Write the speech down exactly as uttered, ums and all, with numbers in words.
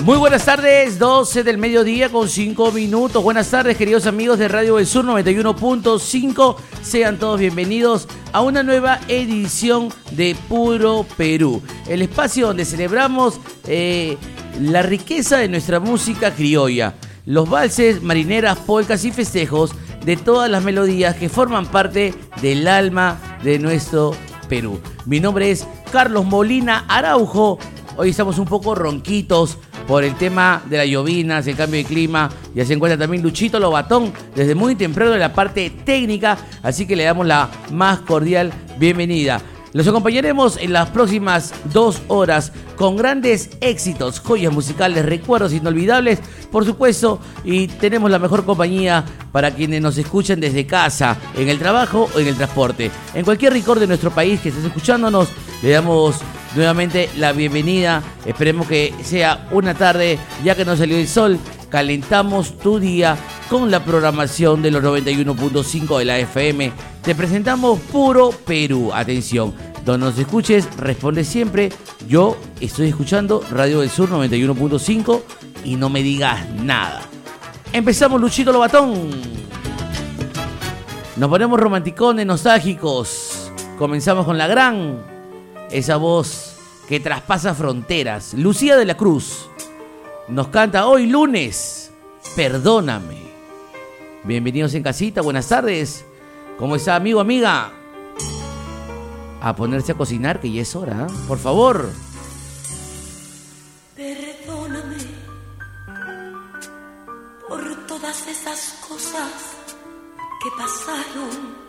Muy buenas tardes, doce del mediodía con cinco minutos. Buenas tardes, queridos amigos de Radio del Sur noventa y uno punto cinco. Sean todos bienvenidos a una nueva edición de Puro Perú, el espacio donde celebramos eh, la riqueza de nuestra música criolla, los valses, marineras, polcas y festejos de todas las melodías que forman parte del alma de nuestro Perú. Mi nombre es Carlos Molina Araujo. Hoy estamos un poco ronquitos por el tema de las llovinas, el cambio de clima. Ya se encuentra también Luchito Lobatón desde muy temprano en la parte técnica, así que le damos la más cordial bienvenida. Los acompañaremos en las próximas dos horas con grandes éxitos, joyas musicales, recuerdos inolvidables, por supuesto, y tenemos la mejor compañía para quienes nos escuchan desde casa, en el trabajo o en el transporte. En cualquier rincón de nuestro país que estés escuchándonos, le damos nuevamente la bienvenida. Esperemos que sea una tarde, ya que nos salió el sol, calentamos tu día con la programación de los noventa y uno punto cinco de la F M. Te presentamos Puro Perú. Atención, donde nos escuches, responde siempre: yo estoy escuchando Radio del Sur noventa y uno punto cinco, y no me digas nada. Empezamos, Luchito Lobatón. Nos ponemos romanticones, nostálgicos. Comenzamos con la gran, esa voz que traspasa fronteras, Lucía de la Cruz. Nos canta hoy lunes, Perdóname. Bienvenidos en casita, buenas tardes. ¿Cómo está, amigo, amiga? A ponerse a cocinar, que ya es hora, ¿eh? Por favor. Perdóname por todas esas cosas que pasaron.